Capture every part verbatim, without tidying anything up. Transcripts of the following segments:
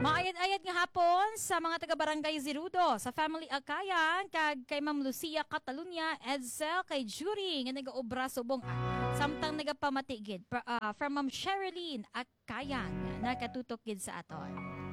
Maayad-ayad nga hapon sa mga taga-barangay Zirudo, sa Family Akayan, kag kay Ma'am Lucia Catalunya, Edsel, kay Jury, nga nag-obra subong ah, samtang nagapamatigid uh, from Ma'am Sherilyn Akayan, nakatutok gid sa aton.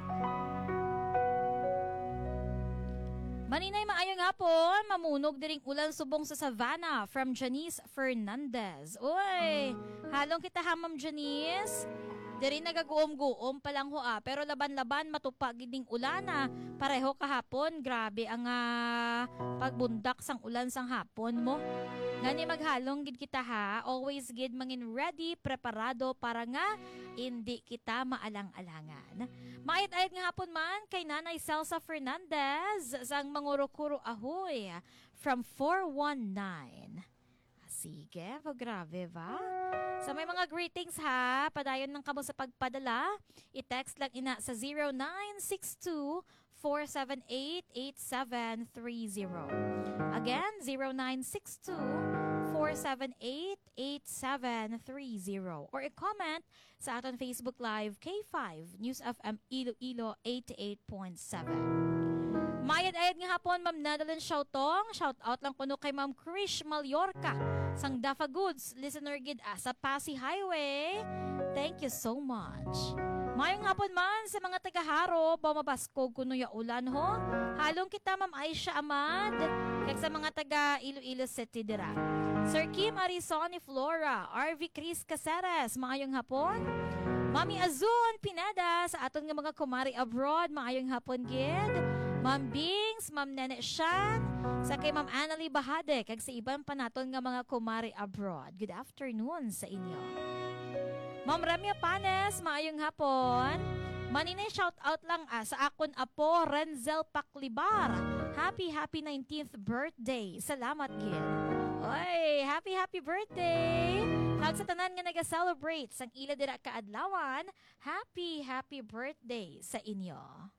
Maninay maayong hapon, mamunog diring ulan subong sa Savannah from Janice Fernandez. Uy, halong kita ha Ma'am Janice. Diri nagaguom-guom pa lang ho ah, pero laban-laban matupag giding ulana. Pareho kahapon, grabe ang uh, pagbundak sang ulan sang hapon mo. Ngani maghalong gid kita ha, always gid mangin ready, preparado para nga hindi kita maalang-alangan. Maayat-ayat nga hapon man kay Nanay Celsa Fernandez sang Mangurukuro Ahoy from four one nine. Sige, po grabe ba? So may mga greetings ha, padayon ng kamo sa pagpadala. I-text lang ina sa zero nine six two, four seven eight, eight seven three zero. Again, zero nine six two, four seven eight, eight seven three zero. Or i-comment sa aton Facebook Live K five News F M Iloilo eighty-eight point seven. Mayad-ayad nga hapon, Ma'am Nadalyn Shoutong. Shout out lang kuno kay Ma'am Krish Mallorca sang Dafa Goods, listener gid ah, sa Pasig Highway. Thank you so much. Mayong hapon man sa mga taga-Haro, bumabaskog kuno ya ulan ho. Halong kita Ma'am Aisha Ahmad, kag sa mga taga Iloilo City dira. Sir Kim Arizoni Flora, R V Chris Caceres, maayong hapon. Mami Azun Pineda sa aton nga mga kumari abroad, maayong hapon gid. Ma'am Bings, Ma'am Nene Shan, sa kay Ma'am Annalie Bahade, kag sa ibang panaton nga mga kumari abroad. Good afternoon sa inyo. Ma'am Ramya Panes, maayong hapon. Maninay shout out lang ah, sa akon apo Renzel Paklibar. Happy happy nineteenth birthday. Salamat gid. Oy, happy happy birthday. Kag sa tanan nga naga-celebrate sang ila dira kaadlawan, happy happy birthday sa inyo.